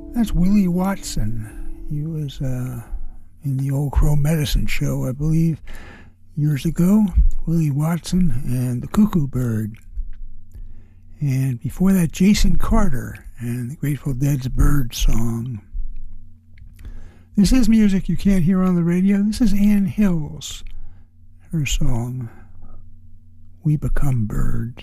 That's Willie Watson. He was in the Old Crow Medicine Show, I believe, years ago. Willie Watson and the Cuckoo Bird. And before that, Jason Carter and the Grateful Dead's Bird Song. This is music you can't hear on the radio. This is Ann Hills. Her song, We Become Birds.